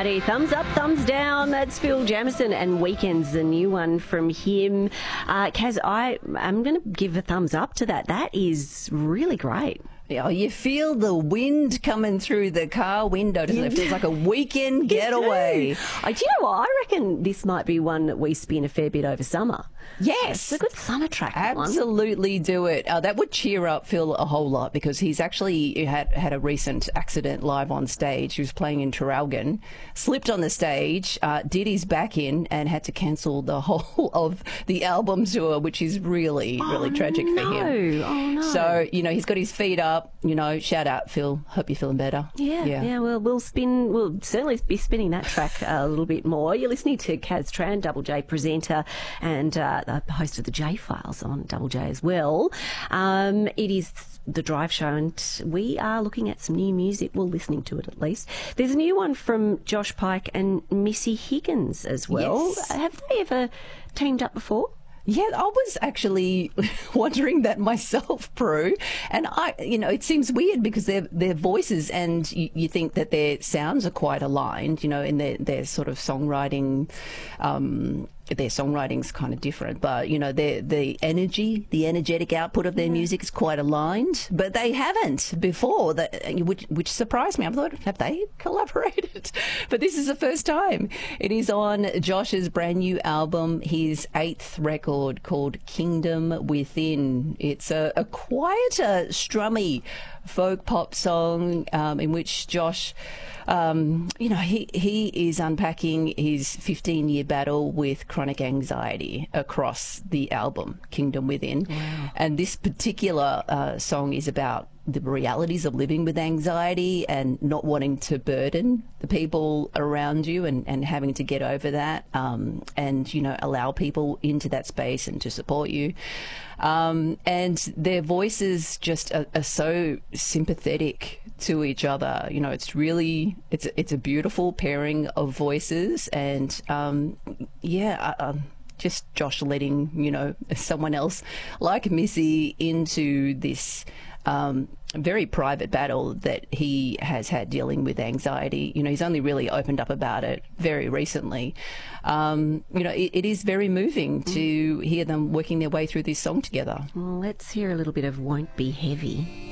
Alrighty, thumbs up, thumbs down. That's Phil Jamieson, and Weekends, the new one from him. Kaz, I'm going to give a thumbs up to that. That is really great. Yeah, you feel the wind coming through the car window, doesn't it? It feels like a weekend getaway. Do you know what? I reckon this might be one that we spin a fair bit over summer. Yes. It's a good summer track. Absolutely do it. That would cheer up Phil a whole lot, because he's actually had a recent accident live on stage. He was playing in Traralgon, slipped on the stage, did his back in, and had to cancel the whole of the album tour, which is really tragic for him. Oh, no. So, he's got his feet up. Shout out, Phil. Hope you're feeling better. Yeah. Well, we'll certainly be spinning that track a little bit more. You're listening to Kaz Tran, Double J presenter, and the host of the J Files on Double J as well. It is the Drive Show, and we are looking at some new music. Well, listening to it at least. There's a new one from Josh Pike and Missy Higgins as well. Yes. Have they ever teamed up before? Yeah, I was actually wondering that myself, Prue. And it seems weird because their voices, and you think that their sounds are quite aligned, in their sort of songwriting. Their songwriting's kind of different, but the energetic output of their music is quite aligned. But they haven't before, which surprised me. I thought, have they collaborated? But this is the first time. It is on Josh's brand new album, his 8th record, called Kingdom Within. It's a quieter, strummy folk pop song in which Josh, he is unpacking his 15-year battle with chronic anxiety across the album, Kingdom Within. Wow. And this particular song is about the realities of living with anxiety and not wanting to burden the people around you, and having to get over that, and allow people into that space and to support you. And their voices just are so sympathetic to each other. It's a beautiful pairing of voices, and just Josh letting someone else like Missy into this very private battle that he has had dealing with anxiety. He's only really opened up about it very recently. It is very moving to hear them working their way through this song together. Well, let's hear a little bit of Won't Be Heavy.